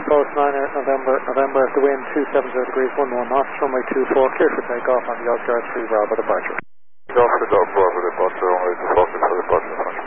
Post 98 November, the wind 270 degrees 11 knots, runway 24, clear for takeoff on the Oscar 3 Bravo departure. Oscar Bravo departure, runway 24, clear for departure.